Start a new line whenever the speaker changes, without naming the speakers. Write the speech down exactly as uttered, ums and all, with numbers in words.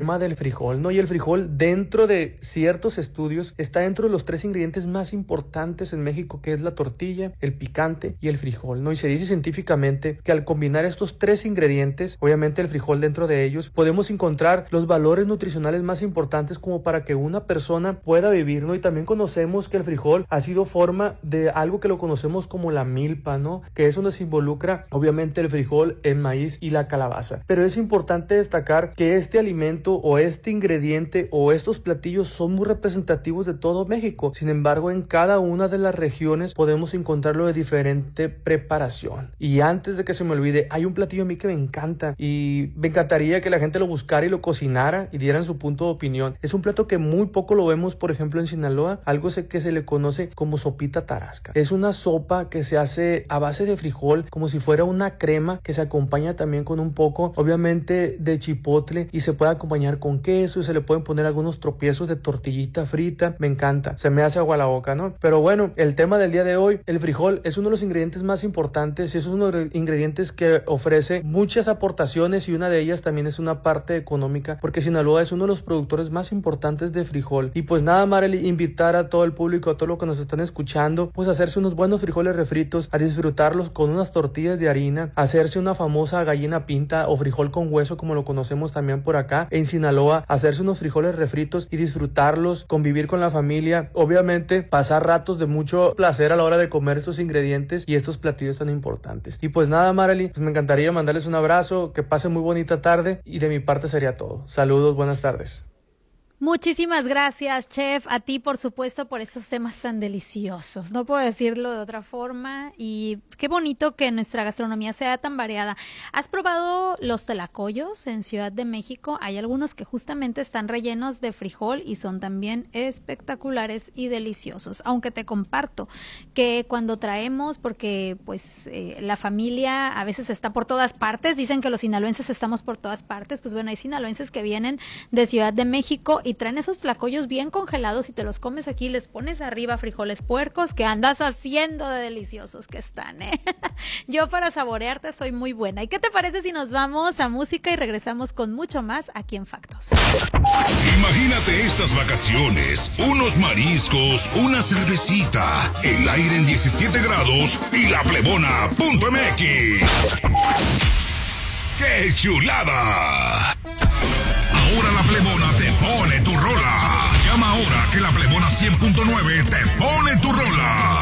tema del frijol, ¿no? Y el frijol, dentro de ciertos estudios, está dentro de los tres ingredientes más importantes en México, que es la tortilla, el picante y el frijol, ¿no? Y se dice científicamente que al combinar estos tres ingredientes, obviamente el frijol dentro de ellos, podemos encontrar los valores nutricionales más importantes como para que una persona pueda vivir, ¿no? Y también conocemos que el frijol ha sido forma de algo que lo conocemos como la milpa, ¿no? Que es donde se involucra, obviamente, el frijol, el maíz y la calabaza. Pero es importante destacar que este alimento o este ingrediente o estos platillos son muy representativos de todo México. Sin embargo, en cada una de las regiones podemos encontrarlo de diferente preparación. Y antes de que se me olvide, hay un platillo a mí que me encanta y me encantaría que la gente lo buscara y lo cocinara y dieran su punto de opinión. Es un plato que muy poco lo vemos, por ejemplo, en Sinaloa, algo que se le conoce como sopita tarasca. Es una sopa que se hace a base de frijol, como si fuera una crema que se acompaña también con un poco, obviamente, de chipotle y se puede acompañar con queso y se le pueden poner algunos tropiezos de tortillita frita. Me encanta, se me hace agua la boca, ¿no? Pero bueno, el tema del día de hoy, el frijol es uno de los ingredientes más importantes y es uno de los ingredientes que ofrece muchas aportaciones y una de ellas también es una parte económica, porque Sinaloa es uno de los productores más importantes de frijol. Y pues nada, Marely, invitar a todo el público, a todo lo que nos están escuchando, pues a hacerse unos buenos frijoles refritos, a disfrutarlos con unas tortillas de harina, a hacerse una famosa gallina pinta o frijol con hueso, como lo conocemos también por acá en Sinaloa, a hacerse unos frijoles refritos y disfrutarlos, convivir con la familia, obviamente pasar ratos de mucho placer a la hora de comer estos ingredientes y estos platillos tan importantes. Y pues nada, Marely, pues me encantaría mandarles un abrazo, que pasen muy bonita tarde y de mi parte sería todo. Saludos, buenas tardes.
Muchísimas gracias, chef, a ti por supuesto por estos temas tan deliciosos, no puedo decirlo de otra forma y qué bonito que nuestra gastronomía sea tan variada. ¿Has probado los tlacoyos en Ciudad de México? Hay algunos que justamente están rellenos de frijol y son también espectaculares y deliciosos, aunque te comparto que cuando traemos, porque pues eh, la familia a veces está por todas partes, dicen que los sinaloenses estamos por todas partes, pues bueno, hay sinaloenses que vienen de Ciudad de México y traen esos tlacoyos bien congelados y te los comes aquí, les pones arriba frijoles puercos que andas haciendo de deliciosos que están, ¿eh? Yo para saborearte soy muy buena. ¿Y qué te parece si nos vamos a música y regresamos con mucho más aquí en Factos?
Imagínate estas vacaciones, unos mariscos, una cervecita, el aire en diecisiete grados y la plebona punto m x. ¡Qué chulada! Ahora la plebona te pone tu rola. Llama ahora que la plebona cien punto nueve te pone tu rola.